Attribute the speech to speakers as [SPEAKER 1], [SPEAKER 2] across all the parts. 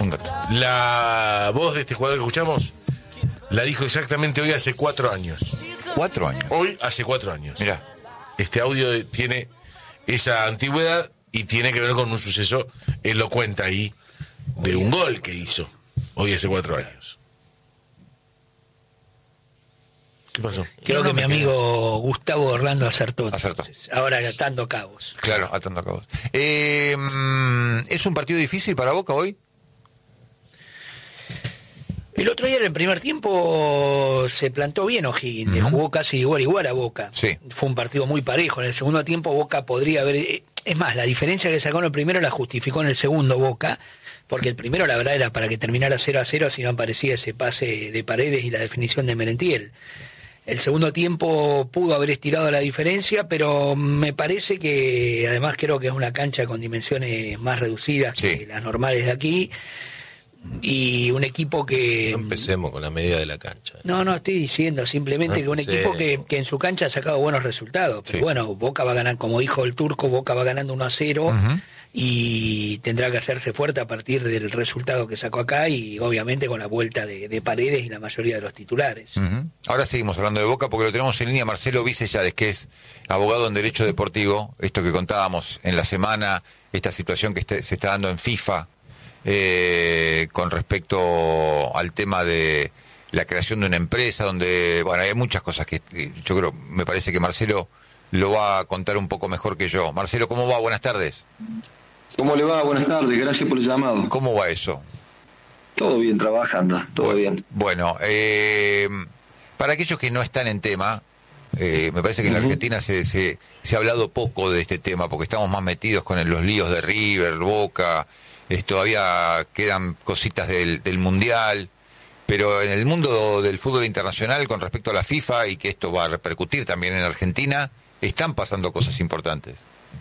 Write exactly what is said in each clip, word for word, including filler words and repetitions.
[SPEAKER 1] un gato.
[SPEAKER 2] La voz de este jugador que escuchamos la dijo exactamente hoy hace cuatro años.
[SPEAKER 1] ¿Cuatro años?
[SPEAKER 2] Hoy hace cuatro años.
[SPEAKER 1] Mirá.
[SPEAKER 2] Este audio tiene esa antigüedad y tiene que ver con un suceso, él lo cuenta ahí, de un gol que hizo hoy hace cuatro años. ¿Qué pasó?
[SPEAKER 3] Creo
[SPEAKER 1] No, no,
[SPEAKER 3] que mi
[SPEAKER 1] me
[SPEAKER 3] amigo Gustavo Orlando acertó.
[SPEAKER 1] Acertó.
[SPEAKER 3] Ahora atando cabos.
[SPEAKER 1] Claro, atando cabos. Eh, ¿Es un partido difícil para Boca hoy?
[SPEAKER 3] El otro día en el primer tiempo se plantó bien O'Higgins, uh-huh. jugó casi igual igual a Boca.
[SPEAKER 1] Sí.
[SPEAKER 3] Fue un partido muy parejo. En el segundo tiempo Boca podría haber... Es más, la diferencia que sacó en el primero la justificó en el segundo Boca, porque el primero la verdad era para que terminara cero a cero si no aparecía ese pase de Paredes y la definición de Merentiel. El segundo tiempo pudo haber estirado la diferencia, pero me parece que además creo que es una cancha con dimensiones más reducidas sí. que las normales de aquí. Y un equipo que...
[SPEAKER 4] No empecemos con la medida de la cancha.
[SPEAKER 3] No, no, estoy diciendo simplemente no que un equipo que, que en su cancha ha sacado buenos resultados. Pero sí. bueno, Boca va a ganar, como dijo el turco, Boca va ganando uno a cero uh-huh. y tendrá que hacerse fuerte a partir del resultado que sacó acá y obviamente con la vuelta de, de Paredes y la mayoría de los titulares.
[SPEAKER 1] Uh-huh. Ahora seguimos hablando de Boca porque lo tenemos en línea Marcelo Vicellades, que es abogado en Derecho Deportivo. Esto que contábamos en la semana, esta situación que este, se está dando en FIFA. Eh, con respecto al tema de la creación de una empresa donde, bueno, hay muchas cosas que yo creo, me parece que Marcelo lo va a contar un poco mejor que yo. Marcelo, ¿cómo va? Buenas tardes.
[SPEAKER 5] ¿Cómo le va? Buenas tardes, gracias por el llamado.
[SPEAKER 1] ¿Cómo va eso?
[SPEAKER 5] Todo bien, trabajando, todo
[SPEAKER 1] bueno,
[SPEAKER 5] bien.
[SPEAKER 1] Bueno, eh, para aquellos que no están en tema, eh, me parece que en uh-huh. la Argentina se, se, se ha hablado poco de este tema porque estamos más metidos con el, los líos de River, Boca... Es, todavía quedan cositas del, del Mundial, pero en el mundo del fútbol internacional con respecto a la FIFA y que esto va a repercutir también en Argentina, están pasando cosas importantes.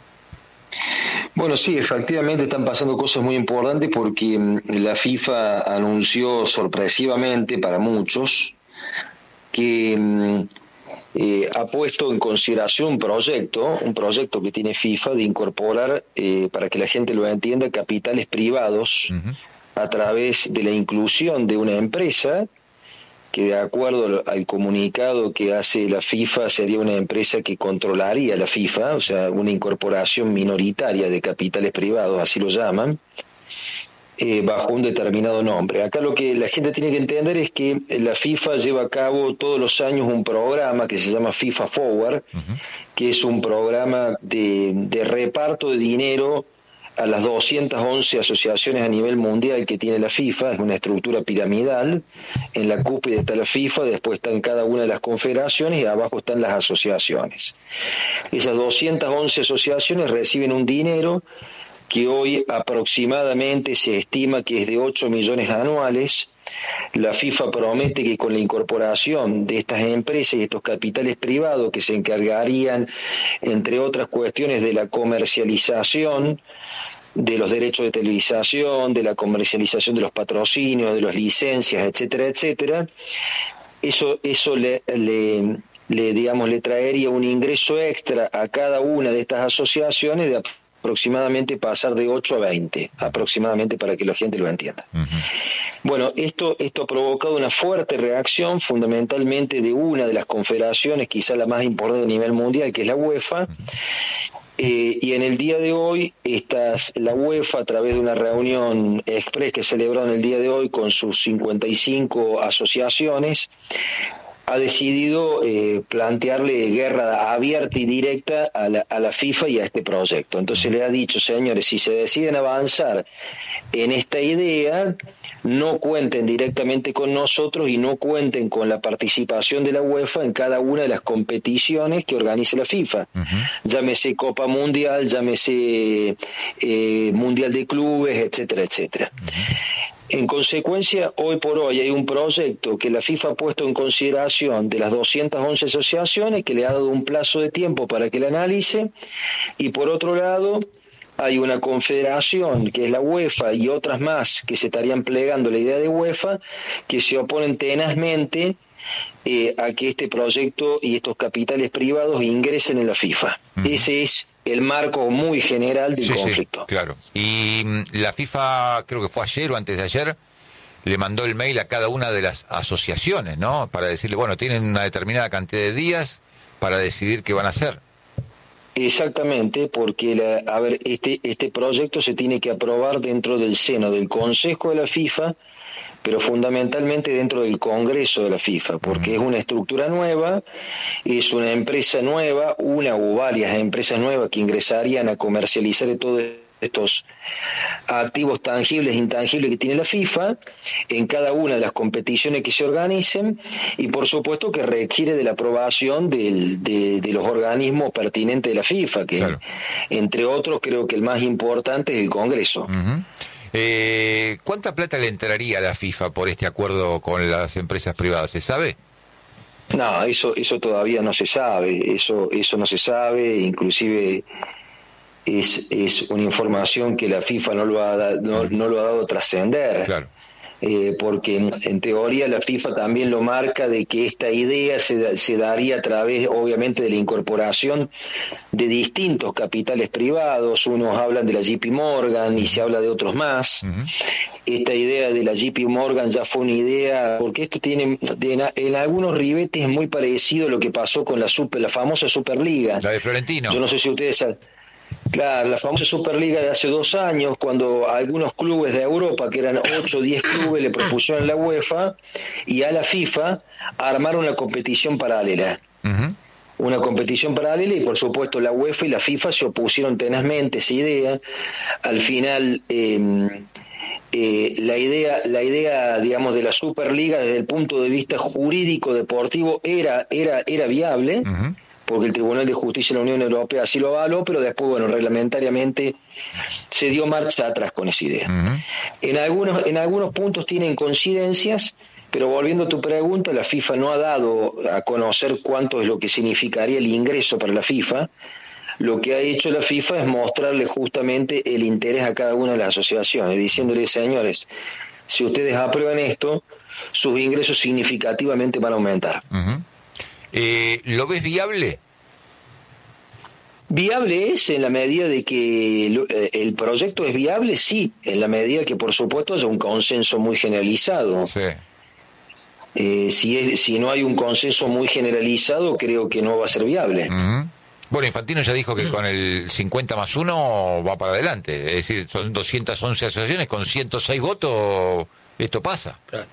[SPEAKER 5] Bueno, sí, efectivamente están pasando cosas muy importantes porque la FIFA anunció sorpresivamente para muchos que... Eh, ha puesto en consideración un proyecto, un proyecto que tiene FIFA de incorporar, eh, para que la gente lo entienda, capitales privados uh-huh. a través de la inclusión de una empresa que de acuerdo al comunicado que hace la FIFA sería una empresa que controlaría la FIFA, o sea, una incorporación minoritaria de capitales privados, así lo llaman, Eh, bajo un determinado nombre. Acá lo que la gente tiene que entender es que la FIFA lleva a cabo todos los años un programa que se llama FIFA Forward, uh-huh. que es un programa de, de reparto de dinero a las doscientas once asociaciones a nivel mundial que tiene la FIFA. Es una estructura piramidal. En la cúspide está la FIFA, después están cada una de las confederaciones y abajo están las asociaciones. Esas doscientas once asociaciones reciben un dinero que hoy aproximadamente se estima que es de ocho millones anuales. La FIFA promete que con la incorporación de estas empresas y estos capitales privados que se encargarían, entre otras cuestiones, de la comercialización de los derechos de televisación, de la comercialización de los patrocinios, de las licencias, etcétera, etcétera, eso, eso le, le, le, digamos, le traería un ingreso extra a cada una de estas asociaciones de aproximadamente pasar de ocho a veinte, aproximadamente, para que la gente lo entienda. Uh-huh. Bueno, esto, esto ha provocado una fuerte reacción, fundamentalmente de una de las confederaciones, quizá la más importante a nivel mundial, que es la UEFA, uh-huh. eh, y en el día de hoy, estas, la UEFA, a través de una reunión express que celebró en el día de hoy con sus cincuenta y cinco asociaciones, ha decidido eh, plantearle guerra abierta y directa a la, a la FIFA y a este proyecto. Entonces le ha dicho, señores, si se deciden avanzar en esta idea, no cuenten directamente con nosotros y no cuenten con la participación de la UEFA en cada una de las competiciones que organice la FIFA. Uh-huh. Llámese Copa Mundial, llámese eh, Mundial de Clubes, etcétera, etcétera. Uh-huh. En consecuencia, hoy por hoy hay un proyecto que la FIFA ha puesto en consideración de las doscientas once asociaciones, que le ha dado un plazo de tiempo para que la analice, y por otro lado hay una confederación que es la UEFA y otras más que se estarían plegando a la idea de UEFA, que se oponen tenazmente eh, a que este proyecto y estos capitales privados ingresen en la FIFA. Uh-huh. Ese es el marco muy general del
[SPEAKER 1] Sí,
[SPEAKER 5] conflicto.
[SPEAKER 1] sí, claro. Y mm, la FIFA, creo que fue ayer o antes de ayer, le mandó el mail a cada una de las asociaciones, ¿no? Para decirle, bueno, tienen una determinada cantidad de días para decidir qué van a hacer.
[SPEAKER 5] Exactamente, porque la, a ver, este este proyecto se tiene que aprobar dentro del seno del Consejo de la FIFA, pero fundamentalmente dentro del Congreso de la FIFA, porque uh-huh. es una estructura nueva, es una empresa nueva, una o varias empresas nuevas que ingresarían a comercializar todos estos activos tangibles e intangibles que tiene la FIFA en cada una de las competiciones que se organicen, y por supuesto que requiere de la aprobación del, de, de los organismos pertinentes de la FIFA, que claro. entre otros creo que el más importante es el Congreso.
[SPEAKER 1] Uh-huh. Eh, ¿Cuánta plata le entraría a la FIFA por este acuerdo con las empresas privadas? ¿Se sabe?
[SPEAKER 5] No, eso eso todavía no se sabe, eso eso no se sabe, inclusive es es una información que la FIFA no lo ha no, no lo ha dado a trascender.
[SPEAKER 1] Claro.
[SPEAKER 5] Eh, porque en, en teoría la FIFA también lo marca de que esta idea se, se daría a través obviamente de la incorporación de distintos capitales privados. Unos hablan de la J P Morgan y se habla de otros más. Uh-huh. Esta idea de la J P Morgan ya fue una idea, porque esto tiene en, en algunos ribetes muy parecido a lo que pasó con la super, la famosa Superliga.
[SPEAKER 1] La de Florentino.
[SPEAKER 5] Yo no sé si ustedes saben. Claro, la famosa Superliga de hace dos años, cuando algunos clubes de Europa, que eran ocho o diez clubes, le propusieron a la UEFA y a la FIFA armar una competición paralela. Uh-huh. Una competición paralela, y por supuesto la UEFA y la FIFA se opusieron tenazmente a esa idea. Al final, eh, eh, la idea, la idea, digamos, de la Superliga desde el punto de vista jurídico deportivo era, era, era viable. Uh-huh. Porque el Tribunal de Justicia de la Unión Europea así lo avaló, pero después, bueno, reglamentariamente se dio marcha atrás con esa idea. Uh-huh. En algunos, en algunos puntos tienen coincidencias, pero volviendo a tu pregunta, la FIFA no ha dado a conocer cuánto es lo que significaría el ingreso para la FIFA. Lo que ha hecho la FIFA es mostrarle justamente el interés a cada una de las asociaciones, diciéndole, señores, si ustedes aprueban esto, sus ingresos significativamente van a aumentar.
[SPEAKER 1] Uh-huh. Eh, ¿Lo ves viable?
[SPEAKER 5] Viable es en la medida de que el proyecto es viable, sí, en la medida que por supuesto haya un consenso muy generalizado.
[SPEAKER 1] Sí.
[SPEAKER 5] Eh, si, es, si no hay un consenso muy generalizado, creo que no va a ser viable.
[SPEAKER 1] Uh-huh. Bueno, Infantino ya dijo que con el cincuenta más uno va para adelante, es decir, son doscientas once asociaciones, con ciento seis votos esto pasa.
[SPEAKER 3] Claro.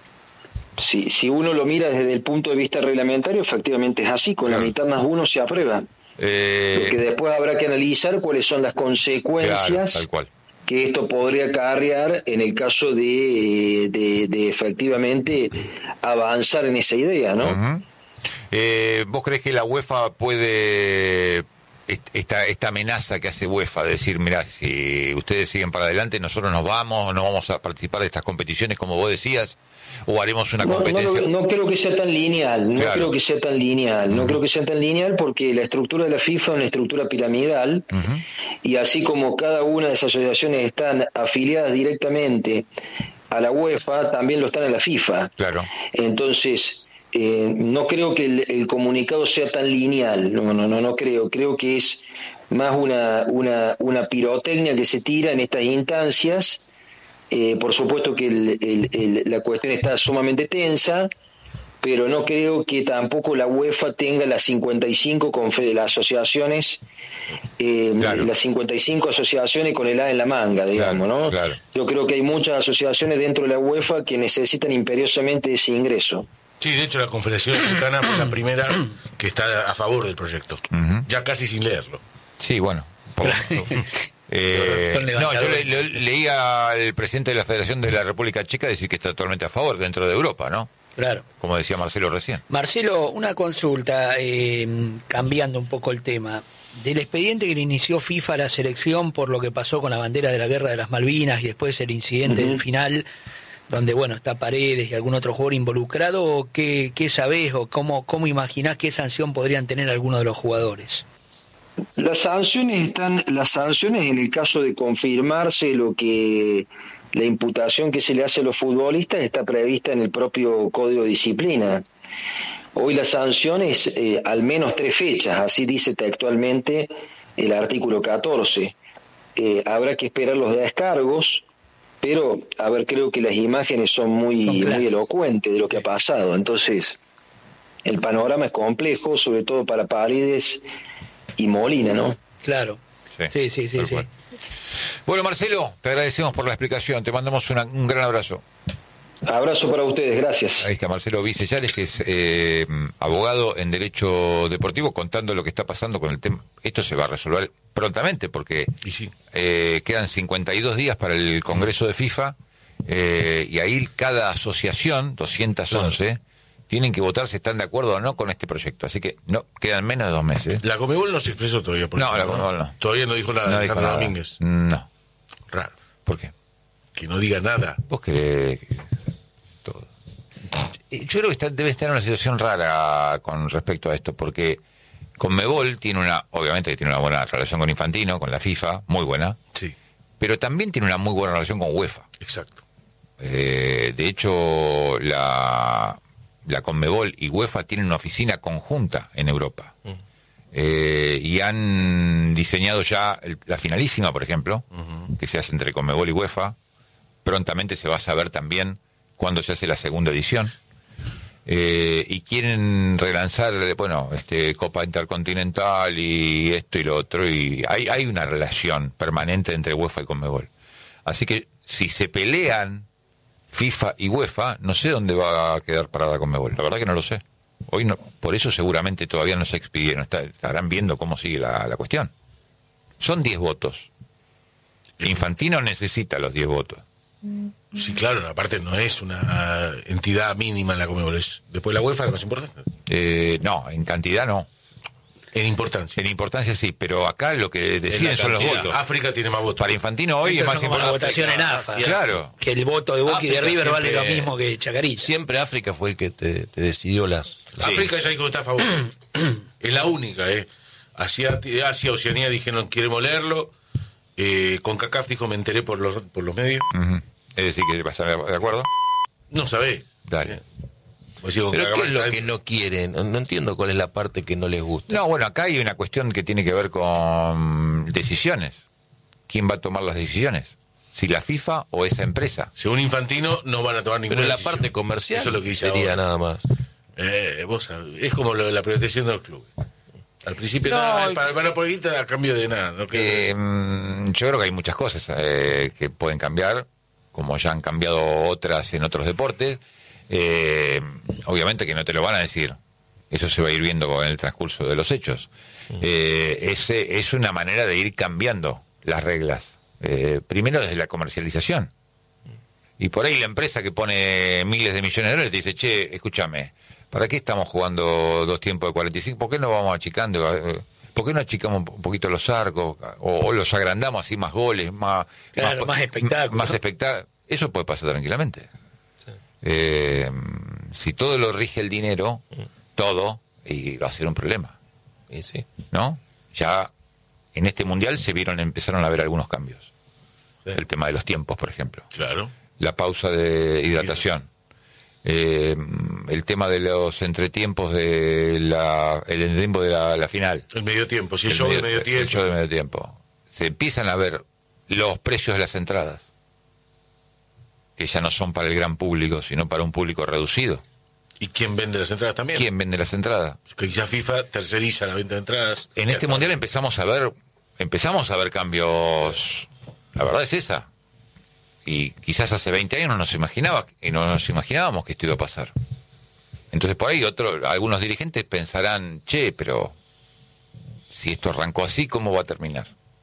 [SPEAKER 5] Si, si uno lo mira desde el punto de vista reglamentario, efectivamente es así, con claro. la mitad más uno se aprueba. Eh... Lo que después habrá que analizar cuáles son las consecuencias
[SPEAKER 1] claro, tal cual.
[SPEAKER 5] que esto podría acarrear en el caso de, de, de efectivamente avanzar en esa idea, ¿no?
[SPEAKER 1] Uh-huh. Eh, ¿Vos creés que la UEFA puede, esta, esta amenaza que hace UEFA, de decir, mirá, si ustedes siguen para adelante, nosotros nos vamos, no vamos a participar de estas competiciones como vos decías, o haremos una
[SPEAKER 5] no,
[SPEAKER 1] competencia?
[SPEAKER 5] No, no, no creo que sea tan lineal, no claro. creo que sea tan lineal, no uh-huh. creo que sea tan lineal porque la estructura de la FIFA es una estructura piramidal uh-huh. y así como cada una de esas asociaciones están afiliadas directamente a la UEFA, también lo están a la FIFA.
[SPEAKER 1] Claro.
[SPEAKER 5] Entonces, eh, no creo que el, el comunicado sea tan lineal, no, no, no, no creo, creo que es más una, una, una pirotecnia que se tira en estas instancias. Eh, por supuesto que el, el, el, la cuestión está sumamente tensa, pero no creo que tampoco la UEFA tenga las cincuenta y cinco confe- las asociaciones, eh, claro. las cincuenta y cinco asociaciones con el A en la manga, digamos,
[SPEAKER 1] claro,
[SPEAKER 5] ¿no?
[SPEAKER 1] Claro.
[SPEAKER 5] Yo creo que hay muchas asociaciones dentro de la UEFA que necesitan imperiosamente ese ingreso.
[SPEAKER 2] Sí, de hecho la Confederación Africana fue la primera que está a favor del proyecto, uh-huh. ya casi sin leerlo.
[SPEAKER 1] Sí, bueno. Por... Eh, no, yo le, le, leía al presidente de la Federación de la República Checa decir que está totalmente a favor dentro de Europa, ¿no?
[SPEAKER 3] Claro.
[SPEAKER 1] Como decía Marcelo recién.
[SPEAKER 3] Marcelo, una consulta, eh, cambiando un poco el tema. Del expediente que le inició FIFA a la selección por lo que pasó con la bandera de la Guerra de las Malvinas y después el incidente uh-huh. del final, donde bueno está Paredes y algún otro jugador involucrado, ¿qué, qué sabés o cómo, cómo imaginás qué sanción podrían tener algunos de los jugadores?
[SPEAKER 5] Las sanciones están, las sanciones en el caso de confirmarse lo que la imputación que se le hace a los futbolistas está prevista en el propio Código de Disciplina. Hoy la sanción es eh, al menos tres fechas, así dice textualmente el artículo catorce. Eh, habrá que esperar los descargos, pero, a ver, creo que las imágenes son muy,
[SPEAKER 3] Son claras.
[SPEAKER 5] muy elocuentes de lo que ha pasado. Entonces, el panorama es complejo, sobre todo para Paredes y Molina, ¿no?
[SPEAKER 3] Claro. Sí, sí, sí,
[SPEAKER 1] tal
[SPEAKER 3] sí.
[SPEAKER 1] cual. Bueno, Marcelo, te agradecemos por la explicación, te mandamos una, un gran abrazo.
[SPEAKER 5] Abrazo para ustedes, gracias.
[SPEAKER 1] Ahí está Marcelo Vicellales, que es eh, abogado en Derecho Deportivo, contando lo que está pasando con el tema. Esto se va a resolver prontamente, porque
[SPEAKER 2] Y sí.
[SPEAKER 1] eh, quedan cincuenta y dos días para el Congreso de FIFA, eh, y ahí cada asociación, doscientos once, tienen que votar si están de acuerdo o no con este proyecto. Así que no quedan menos de dos meses.
[SPEAKER 2] La Conmebol no se expresó todavía. Por
[SPEAKER 1] No,
[SPEAKER 2] ejemplo,
[SPEAKER 1] la Conmebol no.
[SPEAKER 2] Todavía no dijo nada
[SPEAKER 1] No
[SPEAKER 2] de
[SPEAKER 1] dijo
[SPEAKER 2] Alejandro
[SPEAKER 1] nada.
[SPEAKER 2] Domínguez.
[SPEAKER 1] No.
[SPEAKER 2] Raro.
[SPEAKER 1] ¿Por qué?
[SPEAKER 2] Que no diga nada.
[SPEAKER 1] Vos querés que- todo. Yo creo que está- debe estar en una situación rara con respecto a esto, porque Conmebol tiene una, obviamente que tiene una buena relación con Infantino, con la FIFA, muy buena,
[SPEAKER 2] Sí,
[SPEAKER 1] pero también tiene una muy buena relación con UEFA.
[SPEAKER 2] exacto.
[SPEAKER 1] Eh, de hecho, la, la Conmebol y UEFA tienen una oficina conjunta en Europa. Eh, y han diseñado ya el- la finalísima, por ejemplo, que se hace entre Conmebol y UEFA. Prontamente se va a saber también cuándo se hace la segunda edición. Eh, y quieren relanzar, eh, bueno, este Copa Intercontinental y esto y lo otro, y hay, hay una relación permanente entre UEFA y Conmebol. Así que si se pelean FIFA y UEFA, no sé dónde va a quedar parada Conmebol, la verdad que no lo sé. Hoy no, por eso seguramente todavía no se expidieron, está- estarán viendo cómo sigue la, la cuestión. Son diez votos. Infantino necesita los diez votos.
[SPEAKER 2] Sí, claro, aparte no es una entidad mínima en la Conmebol, es después la UEFA la más importante.
[SPEAKER 1] Eh, no, en cantidad no.
[SPEAKER 2] En importancia.
[SPEAKER 1] En importancia sí, pero acá lo que deciden
[SPEAKER 2] En la
[SPEAKER 1] son los
[SPEAKER 2] cantidad.
[SPEAKER 1] votos.
[SPEAKER 2] África tiene más votos.
[SPEAKER 1] Para Infantino hoy
[SPEAKER 3] Estos
[SPEAKER 1] es más
[SPEAKER 3] son como la
[SPEAKER 1] importante.
[SPEAKER 3] votación en AFA.
[SPEAKER 1] Claro.
[SPEAKER 3] Que el voto de Boca y de
[SPEAKER 4] África
[SPEAKER 3] River vale lo
[SPEAKER 4] siempre-
[SPEAKER 3] mismo que Chacarita.
[SPEAKER 4] Siempre África fue el que te, te decidió las... las-
[SPEAKER 2] África es ahí que está a favor. Es la única, ¿eh? Asia, Asia, Oceanía dijeron queremos leerlo. Eh, con CACAF dijo me enteré por los, por los medios.
[SPEAKER 1] Ujú. Es decir, que vas a estar de acuerdo.
[SPEAKER 2] No sabés.
[SPEAKER 1] Dale.
[SPEAKER 2] Pues digo,
[SPEAKER 4] Pero
[SPEAKER 2] CACAF
[SPEAKER 4] ¿qué es lo
[SPEAKER 2] está-
[SPEAKER 4] que no quieren? No, no entiendo cuál es la parte que no les gusta.
[SPEAKER 1] No, bueno, acá hay una cuestión que tiene que ver con decisiones. ¿Quién va a tomar las decisiones? ¿Si la FIFA o esa empresa?
[SPEAKER 2] Según Infantino no van a tomar ninguna
[SPEAKER 4] Pero la
[SPEAKER 2] decisión.
[SPEAKER 4] parte comercial
[SPEAKER 2] Eso es lo que dice
[SPEAKER 4] sería
[SPEAKER 2] ahora.
[SPEAKER 4] nada más.
[SPEAKER 2] Eh, vos sabés, es como lo de la privatización de los clubes. Al principio
[SPEAKER 1] No,
[SPEAKER 2] no,
[SPEAKER 1] y-
[SPEAKER 2] para, van a poner guita a cambio de nada. ¿no? Que-
[SPEAKER 1] Eh, mm, yo creo que hay muchas cosas eh, que pueden cambiar, como ya han cambiado otras en otros deportes. Eh, obviamente que no te lo van a decir. Eso se va a ir viendo en el transcurso de los hechos. Eh, ese es una manera de ir cambiando las reglas. Eh, primero desde la comercialización. Y por ahí la empresa que pone miles de millones de dólares te dice, che, escúchame, ¿para qué estamos jugando dos tiempos de cuarenta y cinco? ¿Por qué no vamos achicando? Eh, ¿Por qué no achicamos un poquito los arcos? O, o los agrandamos así, más goles, más...
[SPEAKER 3] Claro, más espectáculo.
[SPEAKER 1] Más espectáculo. Eso puede pasar tranquilamente. Eh, si todo lo rige el dinero, todo, y va a ser un problema,
[SPEAKER 4] Y sí.
[SPEAKER 1] ¿no? Ya en este mundial se vieron, empezaron a ver algunos cambios.
[SPEAKER 2] Sí.
[SPEAKER 1] El tema de los tiempos, por ejemplo.
[SPEAKER 2] Claro.
[SPEAKER 1] La pausa de hidratación. Eh, el tema de los entretiempos de la, el entretiempo de la, la final.
[SPEAKER 2] El medio tiempo, si el,
[SPEAKER 1] El
[SPEAKER 2] show
[SPEAKER 1] medio-
[SPEAKER 2] de medio tiempo.
[SPEAKER 1] El show de medio tiempo. Se empiezan a ver los precios de las entradas, que ya no son para el gran público, sino para un público reducido.
[SPEAKER 2] ¿Y quién vende las entradas también?
[SPEAKER 1] ¿Quién vende las entradas?
[SPEAKER 2] Que quizá FIFA terceriza la venta de entradas.
[SPEAKER 1] En este mundial empezamos a ver, empezamos a ver cambios. La verdad es esa. Y quizás hace veinte años no nos imaginaba, y no nos imaginábamos que esto iba a pasar. Entonces por ahí otro, algunos dirigentes pensarán, che, pero si esto arrancó así, ¿cómo va a terminar?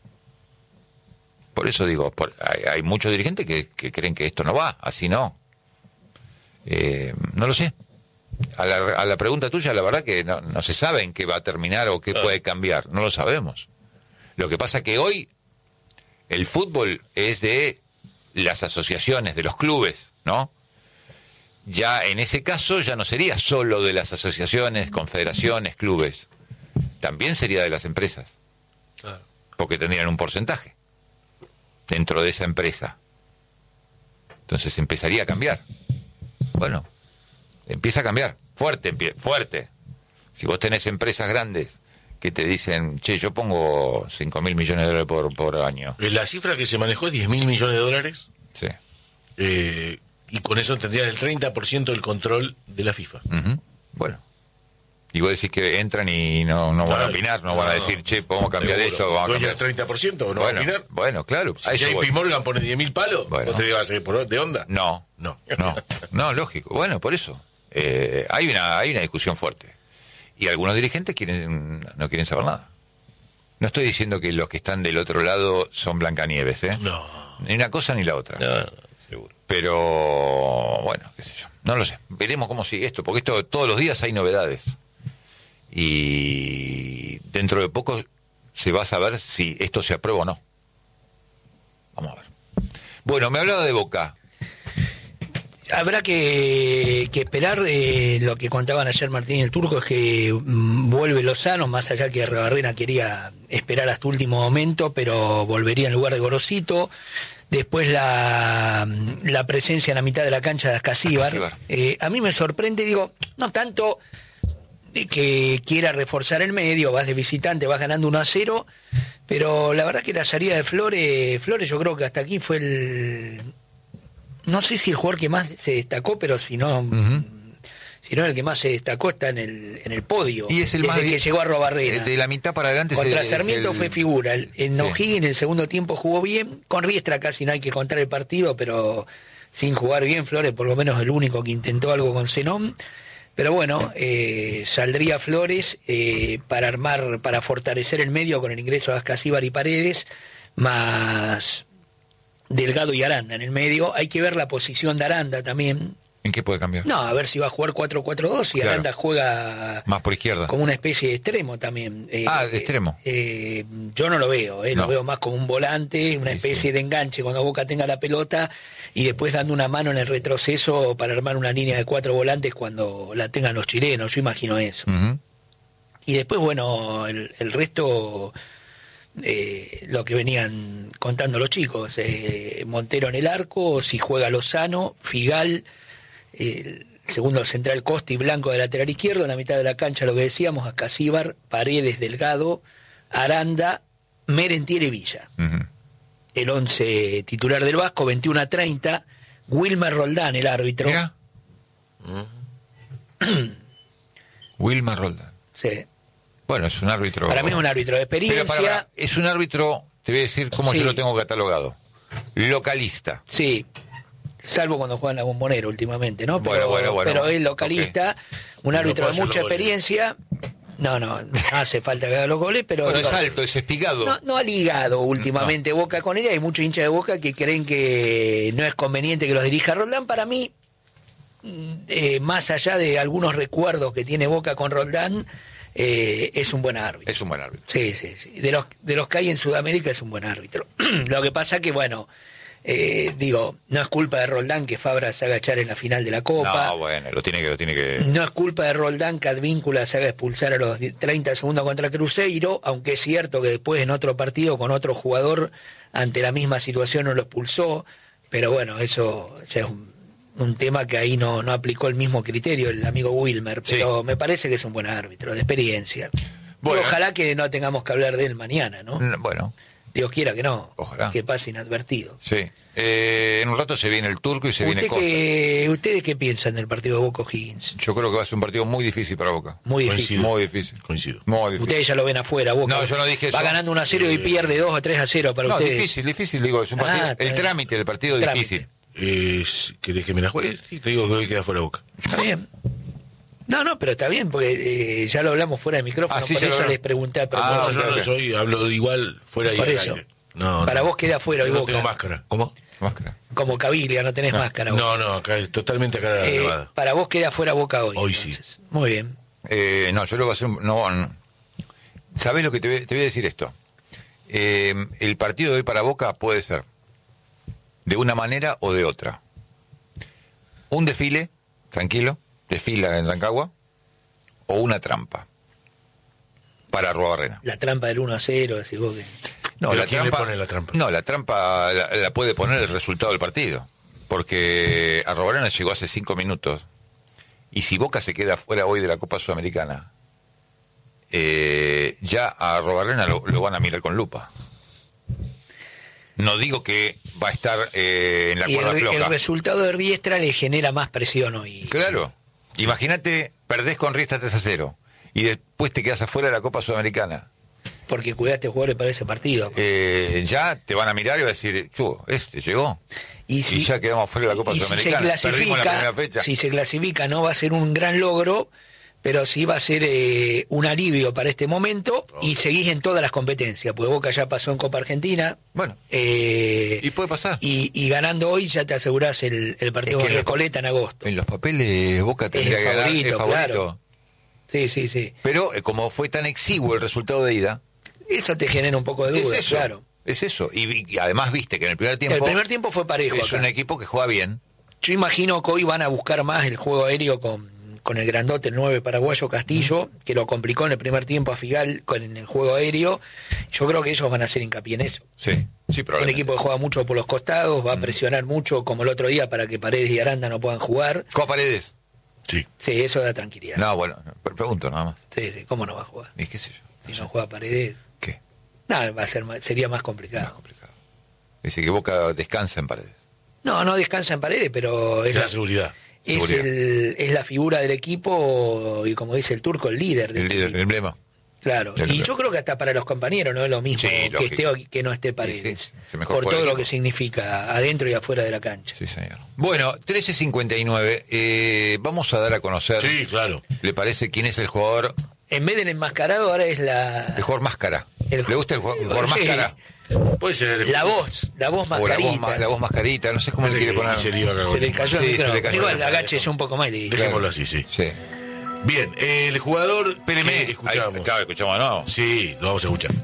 [SPEAKER 1] Por eso digo, por- hay, hay muchos dirigentes que, que creen que esto no va, así no. Eh, no lo sé. A la, a la pregunta tuya, la verdad que no, no se sabe en qué va a terminar o qué puede cambiar, no lo sabemos. Lo que pasa que hoy el fútbol es de las asociaciones, de los clubes, ¿no? Ya en ese caso ya no sería solo de las asociaciones, confederaciones, clubes. También sería de las empresas,
[SPEAKER 2] Claro.
[SPEAKER 1] porque tendrían un porcentaje dentro de esa empresa. Entonces empezaría a cambiar. Bueno, empieza a cambiar, fuerte, empie- fuerte. Si vos tenés empresas grandes que te dicen, che, yo pongo cinco mil millones de dólares por, por año.
[SPEAKER 2] La cifra que se manejó es diez mil millones de dólares.
[SPEAKER 1] Sí.
[SPEAKER 2] Eh, y con eso tendrían el treinta por ciento del control de la FIFA.
[SPEAKER 1] Uh-huh. Bueno. Y vos decís que entran y no, no van a opinar, no, no van a decir, che, podemos cambiar
[SPEAKER 2] seguro.
[SPEAKER 1] esto, vamos a
[SPEAKER 2] ¿Dueño
[SPEAKER 1] cambiar.
[SPEAKER 2] del treinta por ciento o no
[SPEAKER 1] Bueno,
[SPEAKER 2] va a opinar?
[SPEAKER 1] bueno, claro. a
[SPEAKER 2] Si
[SPEAKER 1] eso
[SPEAKER 2] J
[SPEAKER 1] voy.
[SPEAKER 2] P Morgan pone diez mil palos,
[SPEAKER 1] Bueno.
[SPEAKER 2] ¿vos te vas a ir por de onda?
[SPEAKER 1] No,
[SPEAKER 2] No.
[SPEAKER 1] no, no, lógico. Bueno, por eso. Eh, hay una hay una discusión fuerte. Y algunos dirigentes quieren no quieren saber nada. No estoy diciendo que los que están del otro lado son Blancanieves, ¿eh?
[SPEAKER 2] No.
[SPEAKER 1] Ni una cosa ni la otra.
[SPEAKER 4] No, no, seguro.
[SPEAKER 1] Pero, bueno, qué sé yo. No lo sé. Veremos cómo sigue esto, porque esto todos los días hay novedades. Y dentro de poco se va a saber si esto se aprueba o no. Vamos a ver. Bueno, me hablaba de Boca.
[SPEAKER 3] Habrá que, que esperar. Eh, lo que contaban ayer Martín y el Turco es que mm, vuelve Lozano, más allá que Arruabarrena quería esperar hasta último momento, pero volvería en lugar de Gorosito. Después la, la presencia en la mitad de la cancha de Ascasíbar.
[SPEAKER 1] Ascasíbar.
[SPEAKER 3] Eh, a mí me sorprende, digo, no tanto que quiera reforzar el medio, vas de visitante, vas ganando uno a cero, pero la verdad que la salida de Flores, Flores yo creo que hasta aquí fue el... No sé si el jugador que más se destacó, pero si no,
[SPEAKER 1] Uh-huh.
[SPEAKER 3] si no el que más se destacó está en el en el podio.
[SPEAKER 1] Y es el
[SPEAKER 3] desde
[SPEAKER 1] más
[SPEAKER 3] que
[SPEAKER 1] de-
[SPEAKER 3] llegó a Arruabarrena.
[SPEAKER 1] De la mitad para adelante
[SPEAKER 3] Contra
[SPEAKER 1] es el-
[SPEAKER 3] Sarmiento
[SPEAKER 1] es el-
[SPEAKER 3] fue figura. El- En
[SPEAKER 1] Sí.
[SPEAKER 3] O'Higgins en el segundo tiempo jugó bien. Con Riestra casi no hay que contar el partido, pero sin jugar bien. Flores por lo menos el único que intentó algo con Zenón. Pero bueno, eh, saldría Flores eh, para armar, para fortalecer el medio con el ingreso de Ascasíbar y Paredes, más Delgado y Aranda en el medio. Hay que ver la posición de Aranda también.
[SPEAKER 1] ¿En qué puede cambiar?
[SPEAKER 3] No, a ver si va a jugar cuatro cuatro dos y
[SPEAKER 1] Claro.
[SPEAKER 3] Aranda juega
[SPEAKER 1] Más por izquierda.
[SPEAKER 3] como una especie de extremo también. Eh,
[SPEAKER 1] Ah, de extremo.
[SPEAKER 3] eh, yo no lo veo, eh,
[SPEAKER 1] No.
[SPEAKER 3] lo veo más como un volante, una
[SPEAKER 1] Sí,
[SPEAKER 3] especie
[SPEAKER 1] sí.
[SPEAKER 3] de enganche cuando Boca tenga la pelota y después dando una mano en el retroceso para armar una línea de cuatro volantes cuando la tengan los chilenos, yo imagino eso.
[SPEAKER 1] Ujú.
[SPEAKER 3] Y después, bueno, el, el resto, eh, lo que venían contando los chicos, eh, Montero en el arco, si juega Lozano, Figal, el segundo central Costa y Blanco de lateral izquierdo, en la mitad de la cancha lo que decíamos, Ascasíbar, Paredes, Delgado, Aranda, Merentiel y Villa.
[SPEAKER 1] Ujú.
[SPEAKER 3] El once titular del Vasco, veintiuno a treinta, Wilmer Roldán, el árbitro.
[SPEAKER 1] Mira. Wilmar Roldán.
[SPEAKER 3] Sí.
[SPEAKER 1] Bueno, es un árbitro.
[SPEAKER 3] Para mí es un árbitro de
[SPEAKER 1] Pero
[SPEAKER 3] experiencia.
[SPEAKER 1] para, para, es un árbitro, te voy a decir cómo
[SPEAKER 3] Sí.
[SPEAKER 1] yo lo tengo catalogado. Localista.
[SPEAKER 3] Sí, salvo cuando juegan a Bombonero últimamente, ¿no? Pero,
[SPEAKER 1] Bueno, bueno, bueno.
[SPEAKER 3] pero es localista, un
[SPEAKER 2] No
[SPEAKER 3] árbitro
[SPEAKER 2] puede
[SPEAKER 3] de
[SPEAKER 2] hacer
[SPEAKER 3] mucha
[SPEAKER 2] los goles.
[SPEAKER 3] experiencia. No, no, no hace falta que haga los goles, pero
[SPEAKER 1] Bueno,
[SPEAKER 3] digo,
[SPEAKER 1] es alto, es espigado.
[SPEAKER 3] no, no ha ligado últimamente Boca con él. Hay muchos hinchas de Boca que creen que no es conveniente que los dirija Roldán. Para mí, mm, eh, más allá de algunos recuerdos que tiene Boca con Roldán, eh, es un buen árbitro.
[SPEAKER 1] Es un buen árbitro.
[SPEAKER 3] Sí, sí, sí. De los, de los que hay en Sudamérica es un buen árbitro. Lo que pasa que, bueno, eh, digo, no es culpa de Roldán que Fabra se haga echar en la final de la Copa.
[SPEAKER 1] No, bueno, lo tiene que, lo tiene que.
[SPEAKER 3] No es culpa de Roldán que Advíncula se haga expulsar a los treinta segundos contra Cruzeiro, aunque es cierto que después en otro partido con otro jugador ante la misma situación no lo expulsó, pero bueno, eso ya es un, un tema que ahí no, no aplicó el mismo criterio el amigo Wilmer, pero
[SPEAKER 1] Sí.
[SPEAKER 3] me parece que es un buen árbitro, de experiencia.
[SPEAKER 1] Bueno.
[SPEAKER 3] Y ojalá que no tengamos que hablar de él mañana, ¿no?
[SPEAKER 1] Mm, Bueno,
[SPEAKER 3] Dios quiera que no,
[SPEAKER 1] Ojalá.
[SPEAKER 3] que pase inadvertido.
[SPEAKER 1] sí. Eh, en un rato se viene el Turco y se viene
[SPEAKER 3] ¿Usted
[SPEAKER 1] Costa.
[SPEAKER 3] qué, ¿Ustedes qué piensan del partido de Boca O'Higgins?
[SPEAKER 1] Yo creo que va a ser un partido muy difícil para Boca.
[SPEAKER 3] Muy difícil.
[SPEAKER 2] Coincido.
[SPEAKER 1] Muy difícil.
[SPEAKER 2] Coincido.
[SPEAKER 1] Muy difícil.
[SPEAKER 3] Ustedes ya lo ven afuera, Boca.
[SPEAKER 1] No, yo no dije
[SPEAKER 3] Va
[SPEAKER 1] eso.
[SPEAKER 3] ganando uno a cero y pierde dos o tres a cero para
[SPEAKER 1] No,
[SPEAKER 3] ustedes.
[SPEAKER 1] difícil, difícil, digo, es un
[SPEAKER 3] Ah,
[SPEAKER 1] partido.
[SPEAKER 3] está
[SPEAKER 1] el
[SPEAKER 3] bien.
[SPEAKER 1] trámite del partido es
[SPEAKER 3] Trámite.
[SPEAKER 1] difícil.
[SPEAKER 2] Eh, ¿Querés que me la juegue? Sí, te digo que hoy queda fuera Boca.
[SPEAKER 3] Está bien. No, no, pero está bien, porque eh, ya lo hablamos fuera de micrófono,
[SPEAKER 1] Ah, sí,
[SPEAKER 3] por
[SPEAKER 1] ya lo
[SPEAKER 3] eso
[SPEAKER 1] hablamos.
[SPEAKER 3] les pregunté a
[SPEAKER 1] Ah,
[SPEAKER 2] No,
[SPEAKER 3] propósito.
[SPEAKER 2] yo
[SPEAKER 1] ok,
[SPEAKER 2] no
[SPEAKER 1] ok.
[SPEAKER 2] soy, hablo igual fuera y
[SPEAKER 3] Por
[SPEAKER 2] al
[SPEAKER 3] eso.
[SPEAKER 2] aire. No,
[SPEAKER 3] Para
[SPEAKER 2] no.
[SPEAKER 3] vos queda fuera
[SPEAKER 2] Yo
[SPEAKER 3] hoy
[SPEAKER 2] no
[SPEAKER 3] Boca.
[SPEAKER 2] tengo máscara. ¿Cómo?
[SPEAKER 1] Máscara.
[SPEAKER 3] Como Caviglia, no tenés máscara. vos.
[SPEAKER 2] No, no, acá es totalmente acá la
[SPEAKER 3] Eh,
[SPEAKER 2] nevada.
[SPEAKER 3] para vos queda fuera Boca hoy.
[SPEAKER 2] Hoy
[SPEAKER 3] entonces. Muy bien.
[SPEAKER 1] Eh, no, yo lo voy a hacer. un- No, no. ¿Sabés lo que te voy, te voy a decir esto? Eh, el partido de hoy para Boca puede ser de una manera o de otra. Un desfile, tranquilo, desfila en Rancagua, o una trampa para Arruabarrena.
[SPEAKER 3] La trampa del uno a cero, decís vos que...
[SPEAKER 1] No,
[SPEAKER 2] ¿Pero
[SPEAKER 1] la
[SPEAKER 2] quién le
[SPEAKER 1] trampa,
[SPEAKER 2] pone la trampa?
[SPEAKER 1] No, la trampa la, la puede poner el resultado del partido. Porque Arruabarrena llegó hace cinco minutos. Y si Boca se queda fuera hoy de la Copa Sudamericana, eh, ya a Arrobarrena lo, lo van a mirar con lupa. No digo que va a estar eh, en la
[SPEAKER 3] Y
[SPEAKER 1] cuerda
[SPEAKER 3] el,
[SPEAKER 1] floja.
[SPEAKER 3] el resultado de Riestra le genera más presión hoy.
[SPEAKER 1] Claro. Sí. Imagínate, perdés con Riestra tres a cero y después te quedas afuera de la Copa Sudamericana.
[SPEAKER 3] Porque cuidaste jugadores para ese partido.
[SPEAKER 1] Eh, ya te van a mirar y van a decir, chu, este llegó.
[SPEAKER 3] Y,
[SPEAKER 1] Y,
[SPEAKER 3] si,
[SPEAKER 1] ya quedamos fuera de la Copa
[SPEAKER 3] y si
[SPEAKER 1] Sudamericana.
[SPEAKER 3] se
[SPEAKER 1] Perdimos la primera
[SPEAKER 3] clasifica,
[SPEAKER 1] fecha.
[SPEAKER 3] si se clasifica no va a ser un gran logro, pero sí va a ser eh, un alivio para este momento y seguís en todas las competencias, porque Boca ya pasó en Copa Argentina.
[SPEAKER 1] Bueno,
[SPEAKER 3] eh,
[SPEAKER 1] y puede pasar.
[SPEAKER 3] Y, y ganando hoy ya te asegurás el, el partido
[SPEAKER 1] Es
[SPEAKER 3] con
[SPEAKER 1] que en los-
[SPEAKER 3] Recoleta en agosto.
[SPEAKER 1] En los papeles Boca tendría
[SPEAKER 3] el
[SPEAKER 1] que ganar,
[SPEAKER 3] favorito,
[SPEAKER 1] el favorito.
[SPEAKER 3] claro. Sí, sí, sí.
[SPEAKER 1] Pero eh, como fue tan exiguo el resultado de ida,
[SPEAKER 3] Eso te genera un poco de
[SPEAKER 1] es
[SPEAKER 3] duda,
[SPEAKER 1] eso.
[SPEAKER 3] claro.
[SPEAKER 1] Es eso. Y, y además viste que en el primer tiempo
[SPEAKER 3] El primer tiempo fue parejo.
[SPEAKER 1] es
[SPEAKER 3] acá.
[SPEAKER 1] un equipo que juega bien.
[SPEAKER 3] Yo imagino que hoy van a buscar más el juego aéreo con, con el grandote, el nueve paraguayo Castillo, que lo complicó en el primer tiempo a Figal con el juego aéreo. Yo creo que ellos van a hacer hincapié en eso.
[SPEAKER 1] Sí, sí,
[SPEAKER 3] Un
[SPEAKER 1] probablemente.
[SPEAKER 3] equipo que juega mucho por los costados, va a presionar mucho como el otro día para que Paredes y Aranda no puedan jugar.
[SPEAKER 1] Copa Paredes.
[SPEAKER 2] Sí.
[SPEAKER 3] Sí, eso da tranquilidad.
[SPEAKER 1] No, bueno, pre- pregunto nada más.
[SPEAKER 3] Sí, sí, ¿cómo no va a jugar?
[SPEAKER 1] ¿Y qué sé yo?
[SPEAKER 3] Si
[SPEAKER 1] No
[SPEAKER 3] no
[SPEAKER 1] sé.
[SPEAKER 3] juega Paredes,
[SPEAKER 1] ¿Qué?
[SPEAKER 3] nada, va a ser más- sería más
[SPEAKER 1] Más
[SPEAKER 3] complicado.
[SPEAKER 1] complicado. Dice que Boca descansa en Paredes.
[SPEAKER 3] No, no descansa en Paredes, pero es
[SPEAKER 2] La
[SPEAKER 3] la,
[SPEAKER 2] seguridad.
[SPEAKER 3] es,
[SPEAKER 1] seguridad.
[SPEAKER 3] el, es la figura del equipo y como dice el turco, el líder del
[SPEAKER 1] El líder, el
[SPEAKER 3] equipo.
[SPEAKER 1] emblema.
[SPEAKER 3] Claro,
[SPEAKER 1] Ya lo
[SPEAKER 3] y
[SPEAKER 1] creo.
[SPEAKER 3] yo creo que hasta para los compañeros no es lo mismo
[SPEAKER 1] Sí,
[SPEAKER 3] que
[SPEAKER 1] lógico.
[SPEAKER 3] esté o que no esté Paredes,
[SPEAKER 1] Sí, sí, sí, mejor
[SPEAKER 3] por
[SPEAKER 1] por el
[SPEAKER 3] todo lo
[SPEAKER 1] equipo.
[SPEAKER 3] que significa adentro y afuera de la cancha.
[SPEAKER 1] Sí, señor. Bueno, trece cincuenta y nueve. Eh, vamos a dar a conocer.
[SPEAKER 2] Sí, claro.
[SPEAKER 1] ¿Le parece quién es el jugador?
[SPEAKER 3] En vez del enmascarado ahora es la
[SPEAKER 1] El jugador máscara.
[SPEAKER 3] El-
[SPEAKER 1] ¿Le gusta el jugador, el jugador
[SPEAKER 3] Sí.
[SPEAKER 1] máscara?
[SPEAKER 2] Puede ser.
[SPEAKER 3] la voz, la voz
[SPEAKER 1] O la
[SPEAKER 3] mascarita.
[SPEAKER 1] voz, ma- la voz mascarita, no sé cómo le
[SPEAKER 2] Parece
[SPEAKER 1] quiere
[SPEAKER 2] que
[SPEAKER 1] poner.
[SPEAKER 2] se le iba a cagar.
[SPEAKER 3] Se le cayó
[SPEAKER 1] Sí,
[SPEAKER 3] el
[SPEAKER 1] se le
[SPEAKER 3] micrófono.
[SPEAKER 1] cayó.
[SPEAKER 3] Igual agáchese un poco más y
[SPEAKER 2] Dejémoslo así, sí.
[SPEAKER 1] Sí.
[SPEAKER 2] Bien, el jugador
[SPEAKER 1] Espéreme.
[SPEAKER 2] que escuchamos.
[SPEAKER 1] Ahí, claro, escuchamos, ¿no?
[SPEAKER 2] Sí, lo vamos a escuchar.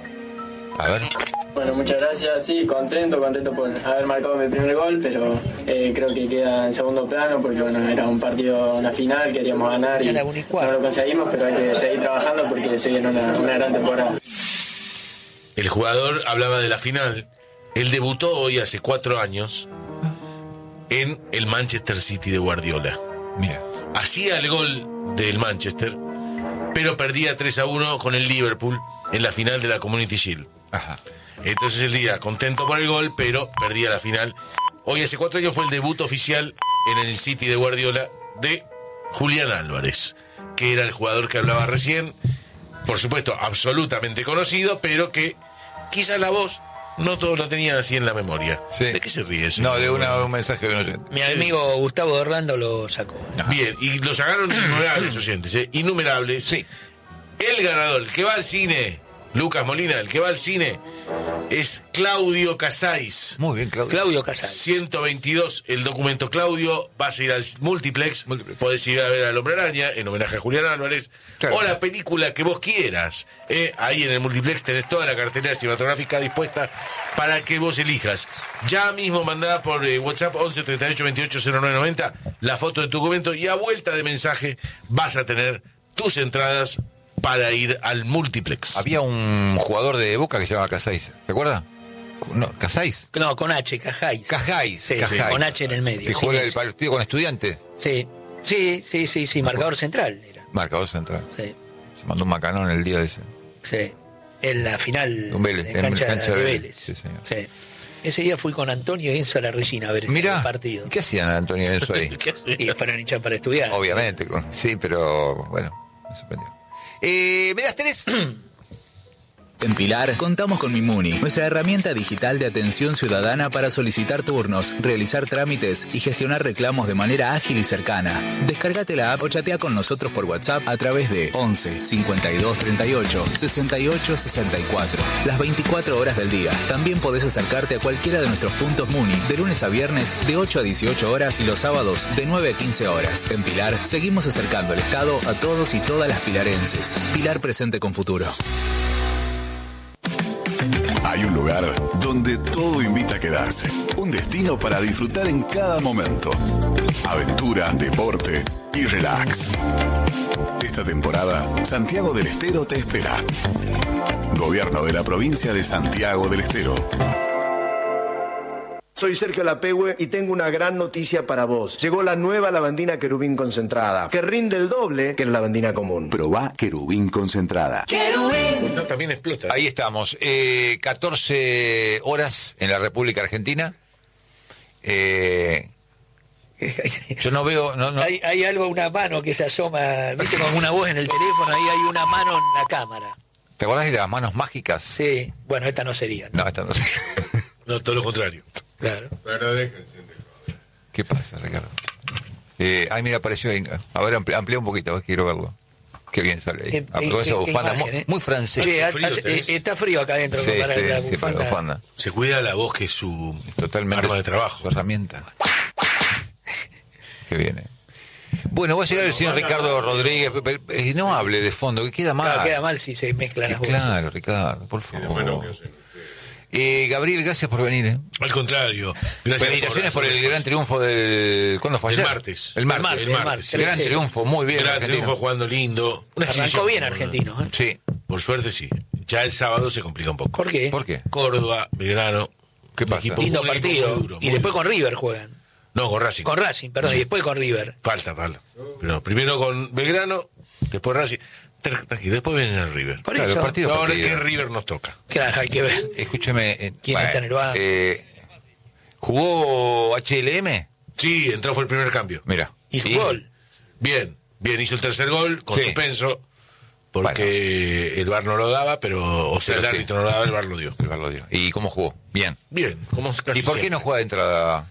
[SPEAKER 1] A ver.
[SPEAKER 6] Bueno, muchas gracias. Sí, contento, contento por haber marcado mi primer gol, pero eh, creo que queda en segundo plano porque bueno, era un partido, una final, queríamos ganar y
[SPEAKER 3] Era
[SPEAKER 6] no
[SPEAKER 3] un y cuarto.
[SPEAKER 6] lo conseguimos, pero hay que seguir trabajando porque se viene una, una gran temporada.
[SPEAKER 2] El jugador hablaba de la final. Él debutó hoy hace cuatro años en el Manchester City de Guardiola.
[SPEAKER 1] Mira.
[SPEAKER 2] Hacía el gol del Manchester, pero perdía tres a uno con el Liverpool en la final de la Community Shield.
[SPEAKER 1] Ajá.
[SPEAKER 2] Entonces él día contento por el gol, pero perdía la final. Hoy hace cuatro años fue el debut oficial en el City de Guardiola de Julián Álvarez, que era el jugador que hablaba recién, por supuesto absolutamente conocido, pero que quizás la voz no todos la tenían así en la memoria.
[SPEAKER 1] Sí.
[SPEAKER 2] ¿De qué se ríe? señor?
[SPEAKER 1] No, de una, un mensaje de un oyente.
[SPEAKER 3] Mi amigo Gustavo de Orlando lo sacó.
[SPEAKER 1] Ajá.
[SPEAKER 2] Bien, y lo sacaron innumerables oyentes, ¿eh? Innumerables.
[SPEAKER 1] Sí.
[SPEAKER 2] El ganador, el que va al cine, Lucas Molina, el que va al cine, es Claudio Casais.
[SPEAKER 1] Muy bien, Claudio.
[SPEAKER 3] Claudio Casal.
[SPEAKER 2] ciento veintidós, el documento Claudio, vas a ir al multiplex,
[SPEAKER 1] Multiplex.
[SPEAKER 2] podés ir a ver al Hombre Araña, en homenaje a Julián Álvarez,
[SPEAKER 1] Claro.
[SPEAKER 2] o la película que vos quieras. ¿eh? Ahí en el multiplex tenés toda la cartelera cinematográfica dispuesta para que vos elijas. Ya mismo mandá por eh, WhatsApp once treinta y ocho veintiocho cero nueve noventa la foto de tu documento y a vuelta de mensaje vas a tener tus entradas para ir al multiplex.
[SPEAKER 1] Había un jugador de Boca que se llamaba Casais. ¿Te acuerdas? No, ¿Casais?
[SPEAKER 3] No, con H, Cajáis.
[SPEAKER 1] Cajáis.
[SPEAKER 3] Sí, sí,
[SPEAKER 1] Cajáis.
[SPEAKER 3] con H en el medio.
[SPEAKER 1] Que
[SPEAKER 3] sí,
[SPEAKER 1] juega
[SPEAKER 3] sí.
[SPEAKER 1] el partido con Estudiantes.
[SPEAKER 3] Sí, sí, sí, sí, sí, marcador central era.
[SPEAKER 1] Marcador central.
[SPEAKER 3] Sí,
[SPEAKER 1] Se mandó un macanón el día de ese.
[SPEAKER 3] sí. En la final
[SPEAKER 1] Un Vélez,
[SPEAKER 3] en
[SPEAKER 1] en
[SPEAKER 3] cancha,
[SPEAKER 1] cancha
[SPEAKER 3] de
[SPEAKER 1] de
[SPEAKER 3] Vélez.
[SPEAKER 1] Vélez. Sí, señor.
[SPEAKER 3] Sí. Ese día fui con Antonio y Enzo a la Regina a ver
[SPEAKER 1] Mirá,
[SPEAKER 3] el partido.
[SPEAKER 1] ¿qué hacían Antonio y Enzo ahí?
[SPEAKER 2] ¿Qué hace?
[SPEAKER 3] Y para hinchar para estudiar.
[SPEAKER 1] Obviamente, con- sí, pero bueno, me sorprendió. Eh, ¿Me das tres?
[SPEAKER 7] En Pilar contamos con Mimuni, nuestra herramienta digital de atención ciudadana para solicitar turnos, realizar trámites y gestionar reclamos de manera ágil y cercana. Descárgate la app o chatea con nosotros por WhatsApp a través de once cincuenta y dos treinta y ocho sesenta y ocho sesenta y cuatro. Las veinticuatro horas del día. También podés acercarte a cualquiera de nuestros puntos Muni de lunes a viernes de ocho a dieciocho horas y los sábados de nueve a quince horas. En Pilar seguimos acercando el Estado a todos y todas las pilarenses. Pilar presente con futuro.
[SPEAKER 8] Hay un lugar donde todo invita a quedarse. Un destino para disfrutar en cada momento. Aventura, deporte y relax. Esta temporada, Santiago del Estero te espera. Gobierno de la provincia de Santiago del Estero.
[SPEAKER 9] soy Sergio Lapehue y tengo una gran noticia para vos. Llegó la nueva lavandina Querubín concentrada, que rinde el doble que la lavandina común.
[SPEAKER 8] Probá Querubín concentrada.
[SPEAKER 2] No, también explota.
[SPEAKER 1] Ahí estamos, eh, catorce horas en la República Argentina. Eh, yo no veo... No, no.
[SPEAKER 3] Hay, hay algo, una mano que se asoma, viste, con una voz en el teléfono, ahí hay una mano en la cámara.
[SPEAKER 1] ¿Te acordás de las manos mágicas?
[SPEAKER 3] Sí, bueno, esta no sería.
[SPEAKER 1] No, esta no sería.
[SPEAKER 2] No, todo lo contrario.
[SPEAKER 3] Claro.
[SPEAKER 2] Pero déjense.
[SPEAKER 1] ¿Qué pasa, Ricardo? Eh, ay, mira, apareció ahí. A ver, amplía, amplía un poquito, a ver, quiero verlo. Qué bien sale ahí.
[SPEAKER 3] Qué-
[SPEAKER 1] Ah,
[SPEAKER 3] qué-
[SPEAKER 1] con esa
[SPEAKER 3] qué
[SPEAKER 1] bufanda
[SPEAKER 3] imagen,
[SPEAKER 1] muy,
[SPEAKER 3] ¿eh?
[SPEAKER 1] muy francesa.
[SPEAKER 3] Sí,
[SPEAKER 2] frío
[SPEAKER 3] hace-
[SPEAKER 2] tenés.
[SPEAKER 3] eh, está frío acá adentro.
[SPEAKER 1] Sí,
[SPEAKER 3] para
[SPEAKER 1] sí,
[SPEAKER 3] la
[SPEAKER 1] sí, pero
[SPEAKER 3] bufanda.
[SPEAKER 1] bufanda.
[SPEAKER 2] Se cuida la voz, que es su
[SPEAKER 1] Totalmente.
[SPEAKER 2] arma de trabajo.
[SPEAKER 1] Su herramienta. Que viene. Bueno, va a llegar el señor Ricardo Rodríguez. pero, eh, No hable de fondo, que queda mal.
[SPEAKER 3] Claro, queda mal si se mezclan
[SPEAKER 1] Que
[SPEAKER 3] las voces.
[SPEAKER 1] claro, Ricardo, por favor. Eh, Gabriel, gracias por venir. ¿eh?
[SPEAKER 2] Al contrario. Gracias
[SPEAKER 1] Felicitaciones por el gran triunfo del... ¿Cuándo fue
[SPEAKER 2] El
[SPEAKER 1] ayer?
[SPEAKER 2] martes.
[SPEAKER 1] El martes.
[SPEAKER 2] El martes.
[SPEAKER 1] El gran
[SPEAKER 3] Sí.
[SPEAKER 1] triunfo, muy bien.
[SPEAKER 2] Gran
[SPEAKER 1] argentino.
[SPEAKER 2] triunfo, jugando lindo. Una
[SPEAKER 3] Arrancó
[SPEAKER 2] exhibición.
[SPEAKER 3] bien Argentino. ¿eh?
[SPEAKER 1] Sí.
[SPEAKER 2] Por suerte sí. Ya el sábado se complica un poco.
[SPEAKER 3] ¿Por qué?
[SPEAKER 1] ¿Por qué?
[SPEAKER 2] Córdoba, Belgrano.
[SPEAKER 1] ¿Qué
[SPEAKER 2] un
[SPEAKER 1] pasa?
[SPEAKER 2] equipo
[SPEAKER 3] Lindo
[SPEAKER 2] muy-
[SPEAKER 3] partido.
[SPEAKER 2] muy duro,
[SPEAKER 3] y
[SPEAKER 2] muy
[SPEAKER 3] después
[SPEAKER 2] duro.
[SPEAKER 3] con River juegan.
[SPEAKER 2] No, con Racing.
[SPEAKER 3] Con Racing, perdón, y después con River.
[SPEAKER 2] Falta, falta. Pero primero con Belgrano, después Racing. Tra- Tranquilo, después viene el River.
[SPEAKER 3] Por
[SPEAKER 1] Claro,
[SPEAKER 3] eso.
[SPEAKER 1] partido.
[SPEAKER 2] Ahora
[SPEAKER 1] partido.
[SPEAKER 2] qué River nos toca.
[SPEAKER 3] Claro, hay que ver.
[SPEAKER 1] Escúcheme. eh,
[SPEAKER 3] ¿Quién está en el banco?
[SPEAKER 1] eh, ¿Jugó H L M?
[SPEAKER 2] Sí, entró, fue el primer cambio.
[SPEAKER 1] Mira.
[SPEAKER 3] Y su
[SPEAKER 1] Sí.
[SPEAKER 3] gol.
[SPEAKER 2] Bien, bien, hizo el tercer gol con
[SPEAKER 1] Sí.
[SPEAKER 2] suspenso. Porque el V A R no lo daba, pero. O sea,
[SPEAKER 1] Pero
[SPEAKER 2] el
[SPEAKER 1] sí.
[SPEAKER 2] árbitro no lo daba, el V A R lo dio.
[SPEAKER 1] El VAR lo dio. ¿Y cómo jugó? Bien.
[SPEAKER 2] Bien, como casi
[SPEAKER 1] ¿Y por qué
[SPEAKER 2] siempre.
[SPEAKER 1] no juega de entrada?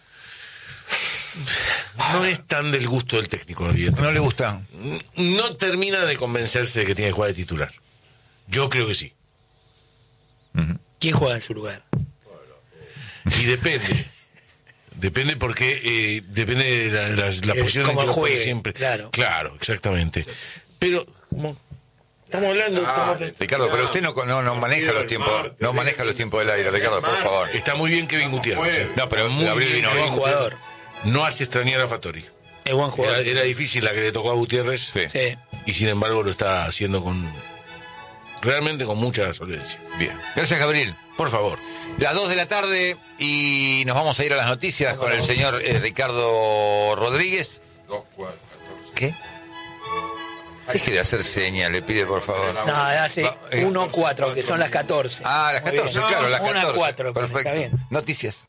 [SPEAKER 2] No es tan del gusto del técnico, evidentemente.
[SPEAKER 1] ¿No le gusta?
[SPEAKER 2] No termina de convencerse de que tiene que jugar de titular. Yo creo que sí.
[SPEAKER 3] ¿Quién juega en su lugar?
[SPEAKER 2] Y depende. Depende porque eh, depende de la, la, la
[SPEAKER 3] Eh,
[SPEAKER 2] posición en
[SPEAKER 3] cómo
[SPEAKER 2] que lo pone
[SPEAKER 3] juegue,
[SPEAKER 2] siempre.
[SPEAKER 3] claro.
[SPEAKER 2] Claro, exactamente. Pero, como estamos hablando, estamos-
[SPEAKER 1] Ricardo, pero usted no, no, no maneja los tiempos, no maneja los tiempos del aire, Ricardo, por favor.
[SPEAKER 2] está muy bien Kevin Gutiérrez. ¿eh?
[SPEAKER 1] No, pero
[SPEAKER 2] muy
[SPEAKER 1] Gabriel
[SPEAKER 2] bien
[SPEAKER 1] vino
[SPEAKER 2] Kevin
[SPEAKER 1] bien.
[SPEAKER 3] Buen jugador.
[SPEAKER 2] No hace extrañar a Fattori.
[SPEAKER 3] Es buen
[SPEAKER 2] Era,
[SPEAKER 3] jugador.
[SPEAKER 2] era difícil la que le tocó a Gutiérrez.
[SPEAKER 1] Sí.
[SPEAKER 3] Sí.
[SPEAKER 2] Y sin embargo lo está haciendo con. Realmente con mucha solvencia.
[SPEAKER 1] Bien. Gracias, Gabriel.
[SPEAKER 2] Por favor.
[SPEAKER 1] Las dos de la tarde y nos vamos a ir a las noticias con el señor eh, Ricardo Rodríguez. ¿Qué? Deje de hacer señas, le pide por favor.
[SPEAKER 3] No, hace
[SPEAKER 1] Va, eh,
[SPEAKER 3] uno cuatro, que son las catorce.
[SPEAKER 1] Ah, las
[SPEAKER 3] Muy bien.
[SPEAKER 1] catorce, claro, las catorce.
[SPEAKER 3] Una cuatro,
[SPEAKER 1] Perfecto.
[SPEAKER 3] está bien.
[SPEAKER 1] Noticias.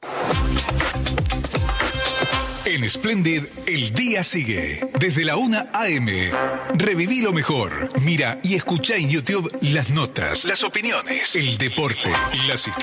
[SPEAKER 10] En Splendid, el día sigue. Desde la una a eme. Reviví lo mejor. Mira y escucha en YouTube las notas, las opiniones, el deporte, las historias.